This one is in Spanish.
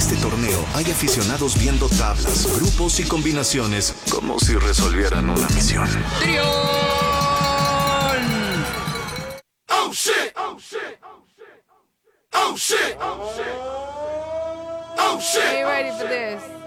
este torneo hay aficionados viendo tablas, grupos y combinaciones como si resolvieran una misión. ¡Trión! Oh shit! Oh shit! Oh shit! Oh shit! Oh shit! Are you ready for this?